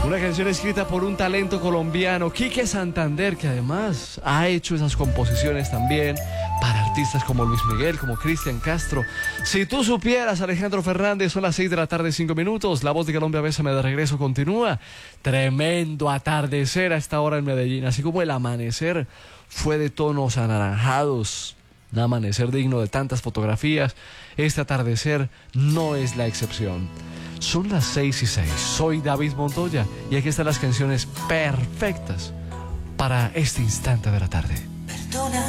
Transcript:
Una canción escrita por un talento colombiano, Quique Santander, que además ha hecho esas composiciones también para artistas como Luis Miguel, como Cristian Castro. Si tú supieras, Alejandro Fernández, son las 6 de la tarde, 5 minutos. La Voz de Colombia, Bésame de regreso continúa. Tremendo atardecer a esta hora en Medellín, así como el amanecer fue de tonos anaranjados. Un amanecer digno de tantas fotografías. Este atardecer no es la excepción. Son las 6:06. Soy David Montoya y aquí están las canciones perfectas para este instante de la tarde. Perdona.